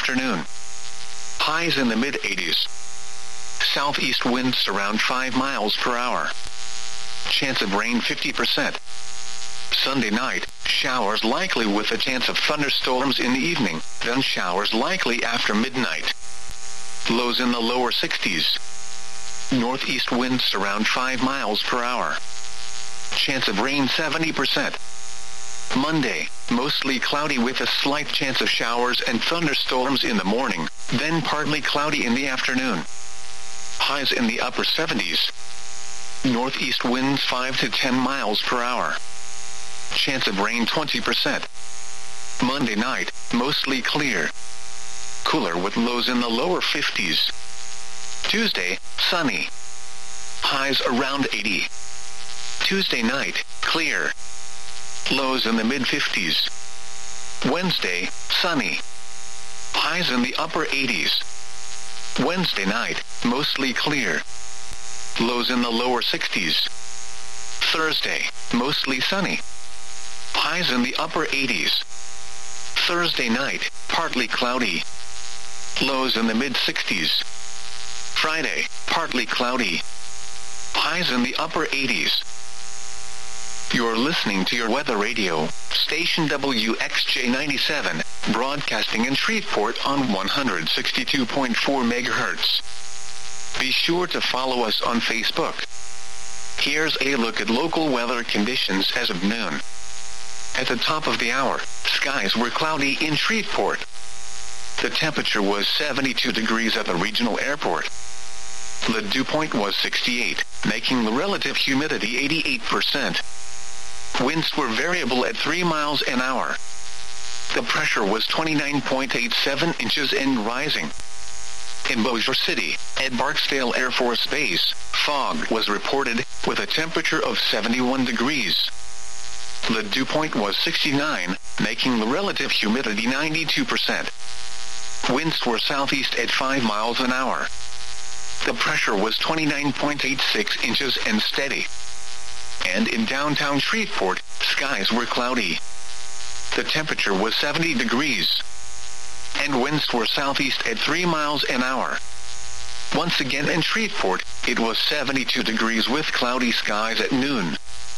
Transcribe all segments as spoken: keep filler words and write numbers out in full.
afternoon. Highs in the mid eighties. Southeast winds around five miles per hour. Chance of rain fifty percent. Sunday night, showers likely with a chance of thunderstorms in the evening, then showers likely after midnight. Lows in the lower sixties. Northeast winds around five miles per hour. Chance of rain seventy percent. Monday, mostly cloudy with a slight chance of showers and thunderstorms in the morning, then partly cloudy in the afternoon. Highs in the upper seventies. Northeast winds five to ten miles per hour. Chance of rain twenty percent. Monday night, mostly clear. Cooler with lows in the lower fifties. Tuesday, sunny. Highs around eighty. Tuesday night, clear. Lows in the mid fifties. Wednesday, sunny. Highs in the upper eighties. Wednesday night, mostly clear. Lows in the lower sixties. Thursday, mostly sunny. Highs in the upper eighties. Thursday night, partly cloudy. Lows in the mid sixties. Friday, partly cloudy. Highs in the upper eighties. You're listening to your weather radio, station W X J ninety-seven, broadcasting in Shreveport on one hundred sixty-two point four megahertz. Be sure to follow us on Facebook. Here's a look at local weather conditions as of noon. At the top of the hour, skies were cloudy in Shreveport. The temperature was seventy-two degrees at the regional airport. The dew point was sixty-eight, making the relative humidity eighty-eight percent. Winds were variable at three miles an hour. The pressure was twenty-nine point eight seven inches and rising. In Bossier City, at Barksdale Air Force Base, fog was reported, with a temperature of seventy-one degrees. The dew point was sixty-nine, making the relative humidity ninety-two percent. Winds were southeast at five miles an hour. The pressure was twenty-nine point eight six inches and steady. And in downtown Shreveport, skies were cloudy. The temperature was seventy degrees. And winds were southeast at three miles an hour. Once again in Shreveport, it was seventy-two degrees with cloudy skies at noon.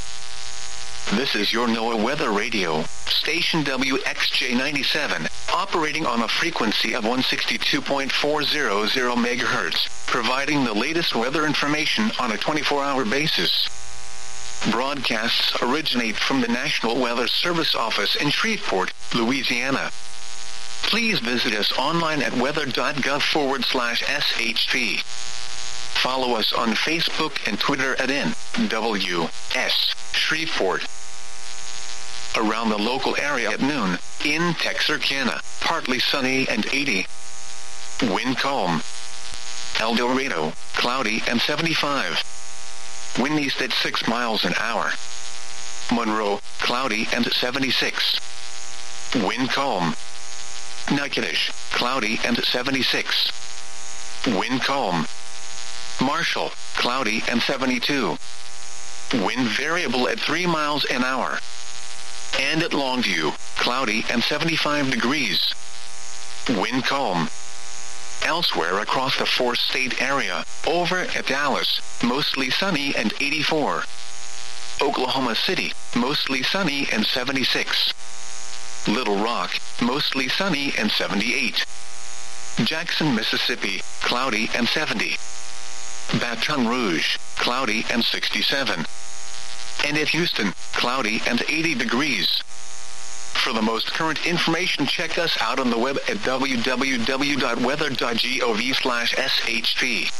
This is your NOAA Weather Radio, station W X J ninety-seven, operating on a frequency of one hundred sixty-two point four hundred megahertz, providing the latest weather information on a twenty-four hour basis. Broadcasts originate from the National Weather Service office in Shreveport, Louisiana. Please visit us online at weather.gov forward slash SHP. Follow us on Facebook and Twitter at N W S Shreveport. Around the local area at noon, in Texarkana, partly sunny and eighty. Wind calm. El Dorado, cloudy and seventy-five. Wind east at six miles an hour. Monroe, cloudy and seventy-six. Wind calm. Natchitoches, cloudy and seventy-six. Wind calm. Marshall, cloudy and seventy-two. Wind variable at three miles an hour. And at Longview, cloudy and seventy-five degrees. Wind calm. Elsewhere across the four-state area, over at Dallas, mostly sunny and eighty-four. Oklahoma City, mostly sunny and seventy-six. Little Rock, mostly sunny and seventy-eight. Jackson, Mississippi, cloudy and seventy. Baton Rouge, cloudy and sixty-seven. And at Houston, cloudy and eighty degrees. For the most current information, check us out on the web at w w w dot weather dot gov slash S H P.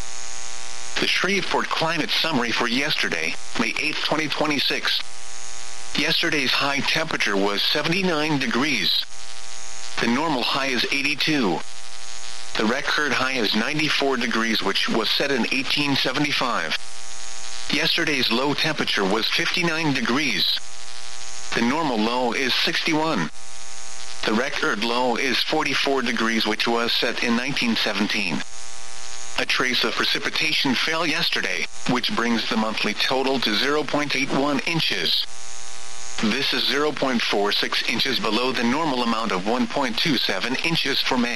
The Shreveport Climate Summary for yesterday, May eighth, twenty twenty-six. Yesterday's high temperature was seventy-nine degrees. The normal high is eighty-two. The record high is ninety-four degrees, which was set in eighteen seventy-five. Yesterday's low temperature was fifty-nine degrees. The normal low is sixty-one. The record low is forty-four degrees, which was set in nineteen seventeen. A trace of precipitation fell yesterday, which brings the monthly total to zero point eight one inches. This is zero point four six inches below the normal amount of one point two seven inches for May.